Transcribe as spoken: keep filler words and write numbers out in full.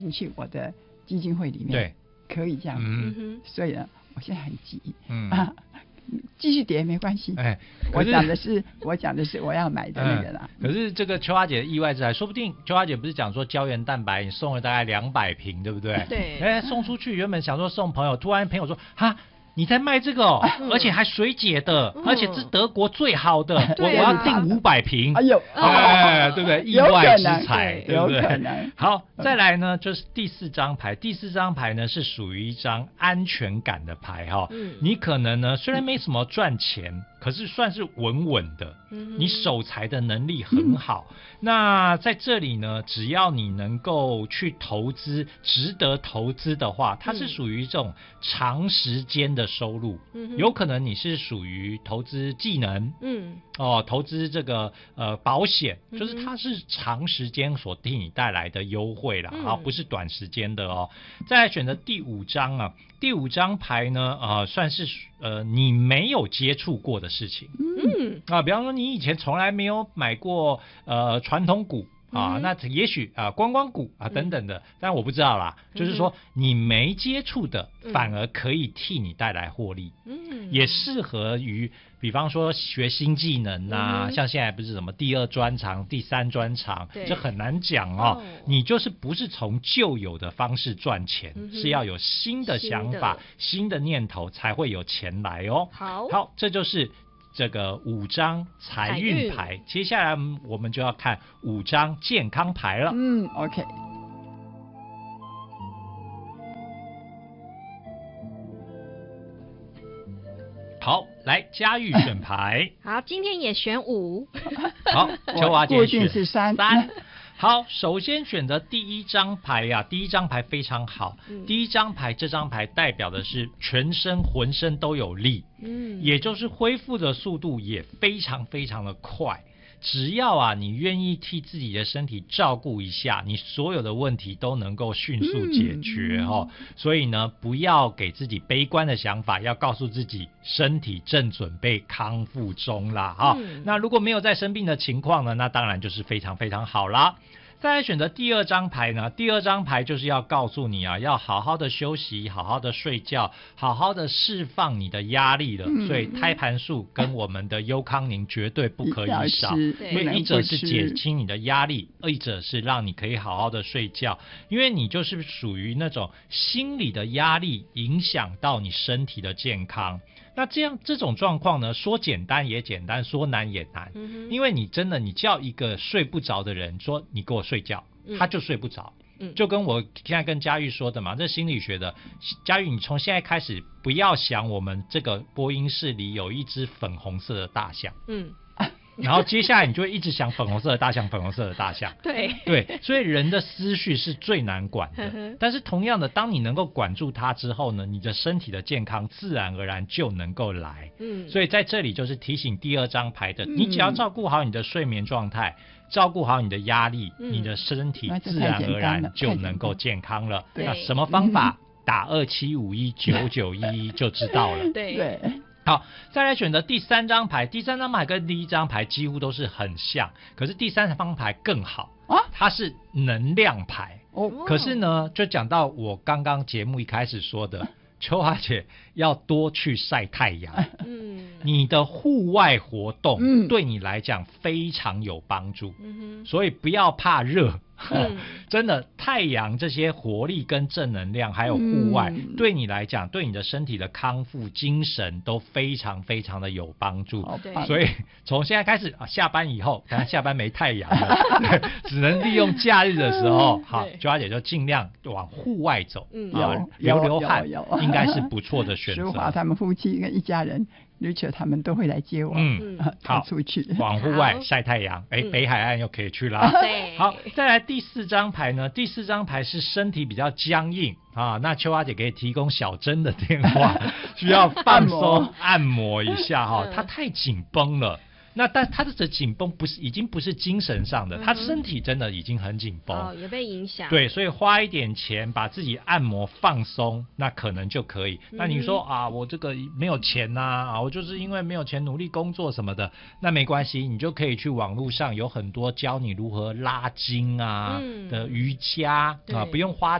进去我的基金会里面， 对， 可以这样子。 嗯所以呢，我现在很急， 嗯啊，继续跌没关系。 哎， 我讲的是我讲的是我要买的那个啦。 嗯、可是这个秋花姐的意外之财，说不定秋花姐不是讲说胶原蛋白你送了大概两百瓶，对不对？ 对。 哎，送出去原本想说送朋友，突然朋友说哈。你在卖这个哦， 嗯、 而且还水解的， 嗯、 而且是德国最好的， 嗯、 我我要订五百瓶。 哎呦， 哎，对不对？意外之财，对不对？ 有可能。 好，再来呢，就是第四张牌。第四张牌呢是属于一张安全感的牌哈、哦。嗯。你可能呢虽然没什么赚钱，嗯、可是算是稳稳的。嗯。你守财的能力很好。嗯、那在这里呢，只要你能够去投资，值得投资的话，它是属于这种长时间的。的收入，嗯，有可能你是属于投资技能，嗯，哦，投资这个呃保险，嗯、就是它是长时间所替你带来的优惠啦，啊、嗯，不是短时间的哦。再来选择第五张啊，第五张牌呢，呃，算是呃你没有接触过的事情，嗯，啊，比方说你以前从来没有买过呃传统股。啊，那也许啊，观光股啊等等的，嗯、但我不知道啦。嗯、就是说，你没接触的，嗯、反而可以替你带来获利。嗯，也适合于，比方说学新技能啊，嗯、像现在不是什么第二专长、第三专长，这很难讲哦。哦你就是不是从旧有的方式赚钱，嗯、是要有新的想法、新的, 新的念头才会有钱来哦。 好， 好，这就是。这个五张财运牌，接下来我们就要看五张健康牌了。 嗯 ，OK。 好，来嘉玉选牌。 好，今天也选五。 好，秋华姐选是三。 三。好，首先选择第一张牌呀、啊，第一张牌非常好。嗯、第一张牌，这张牌代表的是全身浑身都有力，嗯，也就是恢复的速度也非常非常的快。只要啊，你愿意替自己的身体照顾一下，你所有的问题都能够迅速解决、嗯、哦。所以呢，不要给自己悲观的想法，要告诉自己身体正准备康复中啦哈、嗯哦。那如果没有在生病的情况呢，那当然就是非常非常好啦。再来选择第二张牌呢，第二张牌就是要告诉你啊，要好好的休息，好好的睡觉，好好的释放你的压力了。嗯、所以胎盘素跟我们的优康宁绝对不可以少，因为一者是减轻你的压力，一者是让你可以好好的睡觉，因为你就是属于那种心理的压力影响到你身体的健康。那这样这种状况呢，说简单也简单，说难也难，嗯、因为你真的你叫一个睡不着的人说你给我睡觉，嗯、他就睡不着，嗯、就跟我现在跟嘉玉说的嘛，这心理学的，嘉玉你从现在开始不要想我们这个播音室里有一只粉红色的大象，嗯。然后接下来你就会一直想粉红色的大象，粉红色的大象。 对对，所以人的思绪是最难管的。但是同样的，当你能够管住它之后呢，你的身体的健康自然而然就能够来。嗯，所以在这里就是提醒第二张牌的，嗯、你只要照顾好你的睡眠状态，照顾好你的压力，嗯、你的身体自然而然就能够健康了。那什么方法？嗯、打二七五一九九一一就知道了。 对对。 好，再来选择第三张牌。第三张牌跟第一张牌几乎都是很像，可是第三张牌更好啊，它是能量牌。哦，可是呢，就讲到我刚刚节目一开始说的，秋华姐要多去晒太阳。嗯，你的户外活动对你来讲非常有帮助，嗯、所以不要怕热。嗯、真的，太阳这些活力跟正能量，还有户外，嗯、对你来讲，对你的身体的康复、精神都非常非常的有帮助。所以从现在开始啊，下班以后，当然下班没太阳了，只能利用假日的时候，好，秋华姐就尽量往户外走，嗯、啊，流流汗，应该是不错的选择。 淑华他们夫妻跟一家人。Richard 他们都会来接我，嗯，好，出去往户外晒太阳，哎、嗯，北海岸又可以去了。对，好，再来第四张牌呢？第四张牌是身体比较僵硬啊，那秋华姐可以提供小珍的电话，需要放松按摩一下哈，它太紧绷了。 那但他的紧绷不是已经不是精神上的， 嗯、 他身体真的已经很紧绷， 哦，也被影响。 对，所以花一点钱把自己按摩放松，那可能就可以。嗯、那你说啊，我这个没有钱呐、啊，啊，我就是因为没有钱努力工作什么的，那没关系，你就可以去网络上有很多教你如何拉筋啊、嗯、的瑜伽啊，不用花